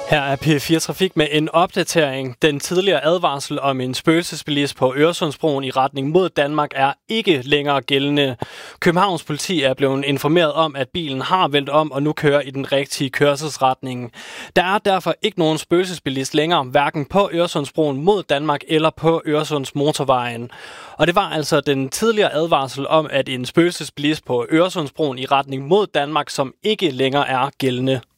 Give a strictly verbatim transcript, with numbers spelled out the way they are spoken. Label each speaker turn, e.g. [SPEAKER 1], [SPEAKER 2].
[SPEAKER 1] Her er P fire Trafik med en opdatering. Den tidligere advarsel om en spøgelsesbilist på Øresundsbroen i retning mod Danmark er ikke længere gældende. Københavns politi er blevet informeret om, at bilen har vendt om og nu kører i den rigtige kørselsretning. Der er derfor ikke nogen spøgelsesbilist længere, hverken på Øresundsbroen mod Danmark eller på Øresundsmotorvejen. Og det var altså den tidligere advarsel om, at en spøgelsesbilist på Øresundsbroen i retning mod Danmark, som ikke længere er gældende.